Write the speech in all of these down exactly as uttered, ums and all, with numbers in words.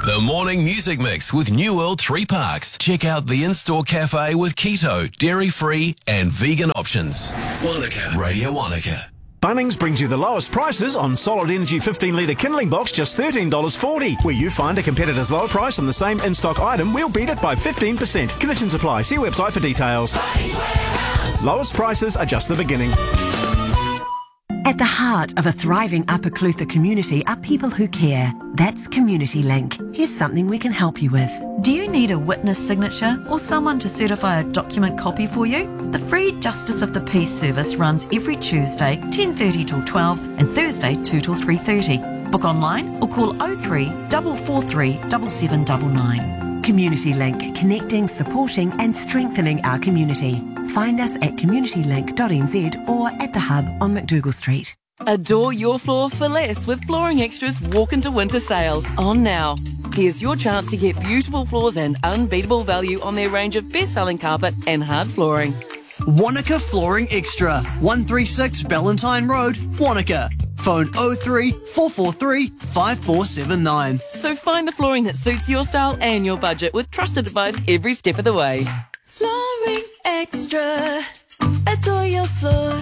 The Morning Music Mix with New World Three Parks. Check out the in-store cafe with keto, dairy-free and vegan options. Wanaka. Radio Wanaka. Bunnings brings you the lowest prices on Solid Energy fifteen litre kindling box, just thirteen dollars forty. Where you find a competitor's lower price on the same in-stock item, we'll beat it by fifteen percent. Conditions apply. See website for details. Lowest prices are just the beginning. At the heart of a thriving Upper Clutha community are people who care. That's Community Link. Here's something we can help you with. Do you need a witness signature or someone to certify a document copy for you? The free Justice of the Peace service runs every Tuesday, ten thirty till twelve and Thursday, two till three thirty. Book online or call oh three, four four three, seven seven nine nine. Community Link, connecting, supporting and strengthening our community. Find us at community link dot n z or at the Hub on McDougall Street. Adore your floor for less with Flooring Extra's Walk into Winter sale on now. Here's your chance to get beautiful floors and unbeatable value on their range of best-selling carpet and hard flooring. Wanaka Flooring Extra, one thirty-six Ballantine Road, Wanaka. Phone oh three, four four three, five four seven nine. So find the flooring that suits your style and your budget with trusted advice every step of the way. Flooring Extra. Adore your floor.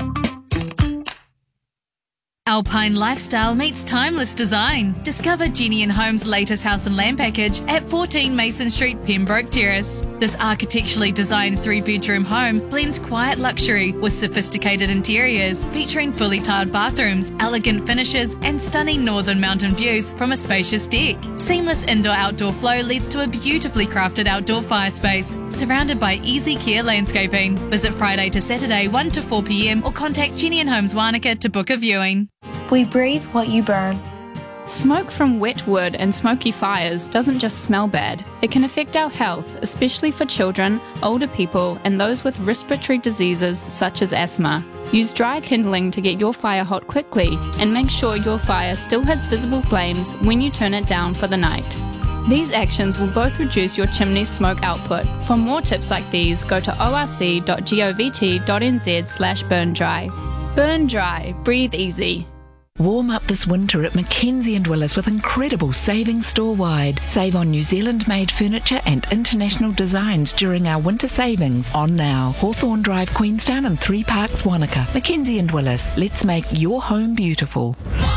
Alpine lifestyle meets timeless design. Discover Jenny and Home's latest house and land package at fourteen Mason Street, Pembroke Terrace. This architecturally designed three-bedroom home blends quiet luxury with sophisticated interiors, featuring fully tiled bathrooms, elegant finishes and stunning northern mountain views from a spacious deck. Seamless indoor-outdoor flow leads to a beautifully crafted outdoor fire space, surrounded by easy care landscaping. Visit Friday to Saturday, one to four p m or contact Jenny and Homes Wanaka to book a viewing. We breathe what you burn. Smoke from wet wood and smoky fires doesn't just smell bad. It can affect our health, especially for children, older people, and those with respiratory diseases such as asthma. Use dry kindling to get your fire hot quickly and make sure your fire still has visible flames when you turn it down for the night. These actions will both reduce your chimney's smoke output. For more tips like these, go to o r c dot govt dot n z slash burn dry. Burn dry, breathe easy. Warm up this winter at Mackenzie and Willis with incredible savings store-wide. Save on New Zealand-made furniture and international designs during our winter savings on now. Hawthorne Drive, Queenstown and Three Parks, Wanaka. Mackenzie and Willis, let's make your home beautiful.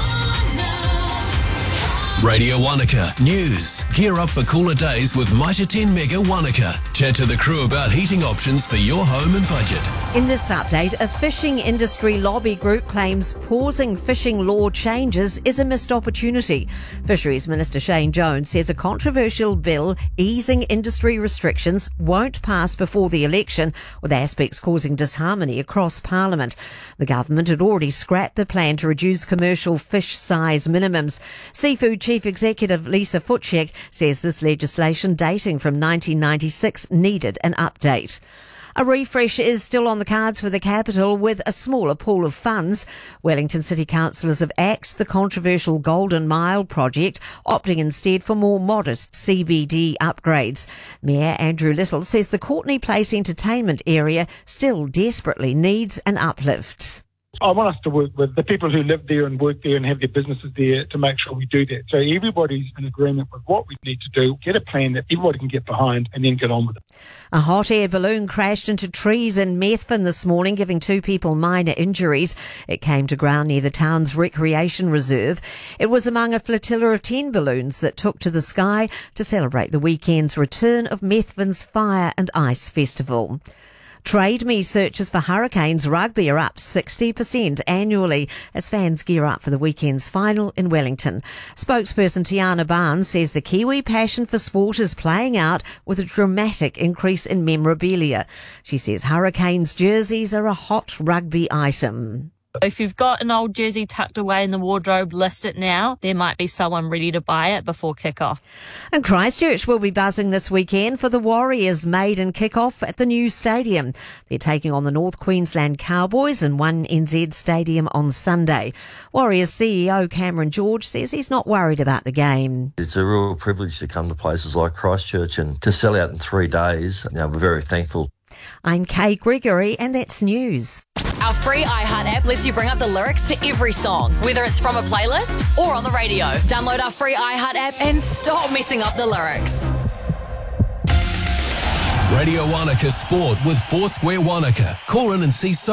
Radio Wanaka News. Gear up for cooler days with Mitre ten Mega Wanaka. Chat to the crew about heating options for your home and budget. In this update, a fishing industry lobby group claims pausing fishing law changes is a missed opportunity. Fisheries Minister Shane Jones says a controversial bill easing industry restrictions won't pass before the election, with aspects causing disharmony across Parliament. The government had already scrapped the plan to reduce commercial fish size minimums. Seafood Chief Executive Lisa Futschek says this legislation dating from nineteen ninety-six needed an update. A refresh is still on the cards for the capital with a smaller pool of funds. Wellington City councillors have axed the controversial Golden Mile project, opting instead for more modest C B D upgrades. Mayor Andrew Little says the Courtenay Place entertainment area still desperately needs an uplift. I want us to work with the people who live there and work there and have their businesses there to make sure we do that. So everybody's in agreement with what we need to do, get a plan that everybody can get behind and then get on with it. A hot air balloon crashed into trees in Methven this morning, giving two people minor injuries. It came to ground near the town's recreation reserve. It was among a flotilla of ten balloons that took to the sky to celebrate the weekend's return of Methven's Fire and Ice Festival. Trade Me searches for Hurricanes rugby are up sixty percent annually as fans gear up for the weekend's final in Wellington. Spokesperson Tiana Barnes says the Kiwi passion for sport is playing out with a dramatic increase in memorabilia. She says Hurricanes jerseys are a hot rugby item. If you've got an old jersey tucked away in the wardrobe, list it now. There might be someone ready to buy it before kick-off. And Christchurch will be buzzing this weekend for the Warriors' maiden kick-off at the new stadium. They're taking on the North Queensland Cowboys in one N Z Stadium on Sunday. Warriors C E O Cameron George says he's not worried about the game. It's a real privilege to come to places like Christchurch and to sell out in three days. You know, we're very thankful. I'm Kay Gregory and that's news. Our free iHeart app lets you bring up the lyrics to every song, whether it's from a playlist or on the radio. Download our free iHeart app and stop messing up the lyrics. Radio Wanaka Sport with Foursquare Wanaka. Call in and see